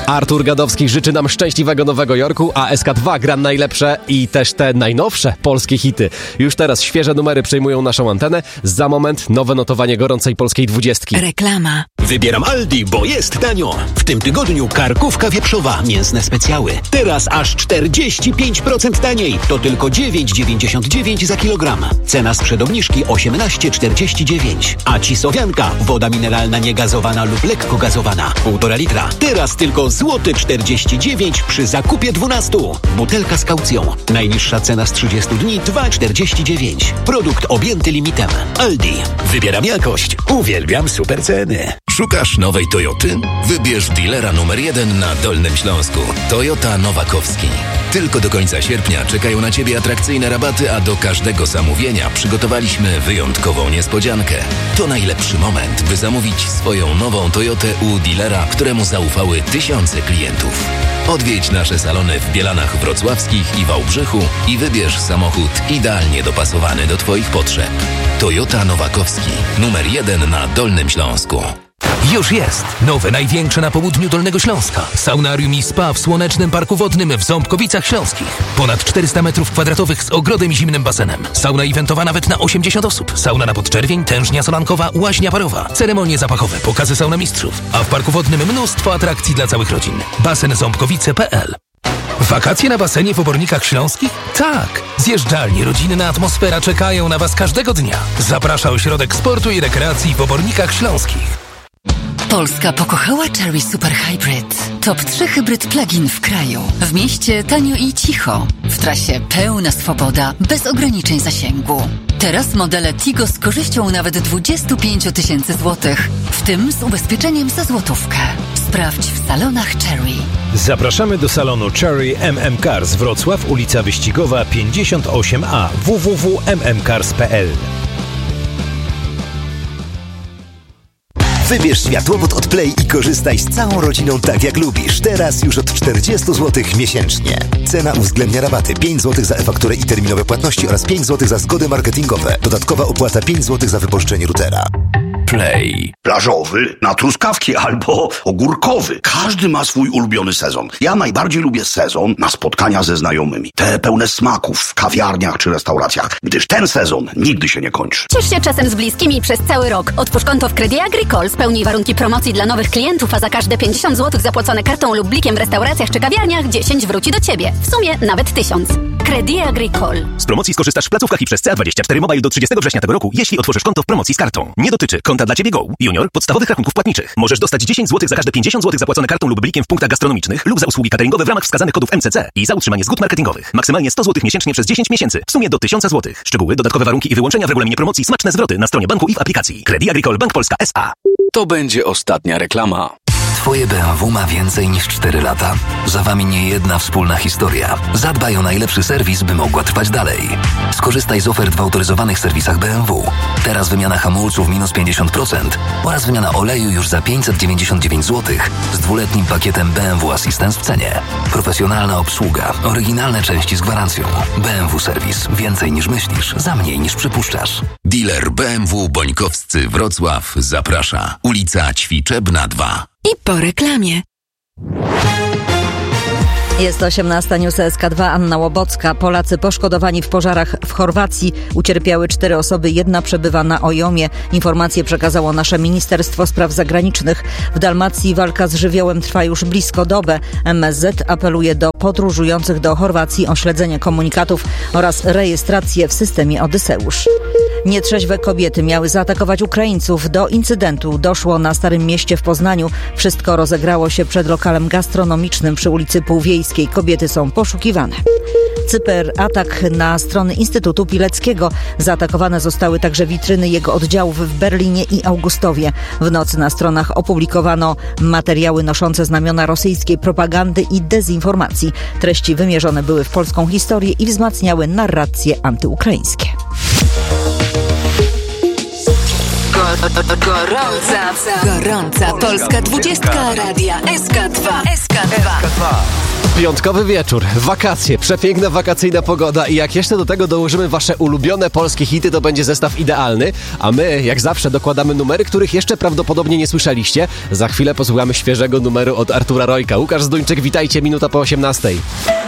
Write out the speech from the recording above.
Artur Gadowski życzy nam szczęśliwego Nowego Jorku, a SK2 gra najlepsze i też te najnowsze polskie hity. Już teraz świeże numery przejmują naszą antenę. Za moment nowe notowanie gorącej polskiej 20. Reklama. Wybieram Aldi, bo jest tanio. W tym tygodniu karkówka wieprzowa, mięsne specjały. Teraz aż 45% taniej. To tylko 9,99 za kilogram. Cena sprzed obniżki 18,49. A cisowianka, woda mineralna niegazowana lub lekko gazowana, 1,5 litra. Teraz tylko złoty 49 przy zakupie 12. Butelka z kaucją. Najniższa cena z 30 dni 2,49. Produkt objęty limitem. Aldi. Wybieram jakość. Uwielbiam super ceny. Szukasz nowej Toyoty? Wybierz dealera numer 1 na Dolnym Śląsku. Toyota Nowakowski. Tylko do końca sierpnia czekają na Ciebie atrakcyjne rabaty, a do każdego zamówienia przygotowaliśmy wyjątkową niespodziankę. To najlepszy moment, by zamówić swoją nową Toyotę u dealera, któremu zaufały tysiące klientów. Odwiedź nasze salony w Bielanach Wrocławskich i Wałbrzychu i wybierz samochód idealnie dopasowany do Twoich potrzeb. Toyota Nowakowski. Numer 1 na Dolnym Śląsku. Już jest! Nowe, największe na południu Dolnego Śląska. Saunarium i spa w Słonecznym Parku Wodnym w Ząbkowicach Śląskich. Ponad 400 m2 z ogrodem i zimnym basenem. Sauna eventowa nawet na 80 osób. Sauna na podczerwień, tężnia solankowa, łaźnia parowa. Ceremonie zapachowe, pokazy sauna mistrzów. A w Parku Wodnym mnóstwo atrakcji dla całych rodzin. Basen Ząbkowice.pl. Wakacje na basenie w Obornikach Śląskich? Tak! Zjeżdżalnie, rodzinna atmosfera czekają na Was każdego dnia. Zaprasza Ośrodek Sportu i Rekreacji w Obornikach Śląskich. Polska pokochała Chery Super Hybrid. Top 3 hybryd plug-in w kraju. W mieście tanio i cicho. W trasie pełna swoboda, bez ograniczeń zasięgu. Teraz modele Tigo z korzyścią nawet 25 000 złotych, w tym z ubezpieczeniem za złotówkę. Sprawdź w salonach Chery. Zapraszamy do salonu Chery MM Cars Wrocław, ulica Wyścigowa 58A, www.mmcars.pl. Wybierz światłowód od Play i korzystaj z całą rodziną tak jak lubisz. Teraz już od 40 zł miesięcznie. Cena uwzględnia rabaty 5 zł za e-fakturę i terminowe płatności oraz 5 zł za zgody marketingowe. Dodatkowa opłata 5 zł za wypożyczenie routera. Play. Plażowy, na truskawki albo ogórkowy. Każdy ma swój ulubiony sezon. Ja najbardziej lubię sezon na spotkania ze znajomymi. Te pełne smaków w kawiarniach czy restauracjach, gdyż ten sezon nigdy się nie kończy. Ciesz się czasem z bliskimi przez cały rok. Otwórz konto w Credit Agricole, spełnij warunki promocji dla nowych klientów, a za każde 50 zł zapłacone kartą lub blikiem w restauracjach czy kawiarniach 10 wróci do Ciebie. W sumie nawet 1000. Credit Agricole. Z promocji skorzystasz w placówkach i przez CA24 Mobile do 30 września tego roku, jeśli otworzysz konto w promocji z kartą. Nie dotyczy konta dla Ciebie Go, Junior, podstawowych rachunków płatniczych. Możesz dostać 10 zł za każde 50 zł zapłacone kartą lub blikiem w punktach gastronomicznych lub za usługi cateringowe w ramach wskazanych kodów MCC i za utrzymanie zgód marketingowych. Maksymalnie 100 zł miesięcznie przez 10 miesięcy. W sumie do 1000 zł. Szczegóły, dodatkowe warunki i wyłączenia w regulaminie promocji, smaczne zwroty na stronie banku i w aplikacji. Credit Agricole Bank Polska S.A. To będzie ostatnia reklama. Twoje BMW ma więcej niż 4 lata. Za Wami nie jedna wspólna historia. Zadbaj o najlepszy serwis, by mogła trwać dalej. Skorzystaj z ofert w autoryzowanych serwisach BMW. Teraz wymiana hamulców minus 50% oraz wymiana oleju już za 599 zł z 2-letnim pakietem BMW Assistance w cenie. Profesjonalna obsługa, oryginalne części z gwarancją. BMW Serwis. Więcej niż myślisz, za mniej niż przypuszczasz. Dealer BMW Bońkowscy Wrocław zaprasza. Ulica Ćwiczebna 2. I po reklamie. Jest 18. News SK2, Anna Łobocka. Polacy poszkodowani w pożarach w Chorwacji. Ucierpiały 4 osoby, 1 przebywa na OJOM-ie. Informacje przekazało nasze Ministerstwo Spraw Zagranicznych. W Dalmacji walka z żywiołem trwa już blisko dobę. MSZ apeluje do podróżujących do Chorwacji o śledzenie komunikatów oraz rejestrację w systemie Odyseusz. Nietrzeźwe kobiety miały zaatakować Ukraińców. Do incydentu doszło na Starym Mieście w Poznaniu. Wszystko rozegrało się przed lokalem gastronomicznym przy ulicy Półwiejskiej. Kobiety są poszukiwane. Cyberatak na strony Instytutu Pileckiego. Zaatakowane zostały także witryny jego oddziałów w Berlinie i Augustowie. W nocy na stronach opublikowano materiały noszące znamiona rosyjskiej propagandy i dezinformacji. Treści wymierzone były w polską historię i wzmacniały narracje antyukraińskie. Gorąca Polska 20 Radia SK2. Piątkowy wieczór, wakacje, przepiękna wakacyjna pogoda i jak jeszcze do tego dołożymy wasze ulubione polskie hity, to będzie zestaw idealny, a my, jak zawsze, dokładamy numery, których jeszcze prawdopodobnie nie słyszeliście. Za chwilę posłuchamy świeżego numeru od Artura Rojka. Łukasz Zduńczyk, witajcie, minuta po 18.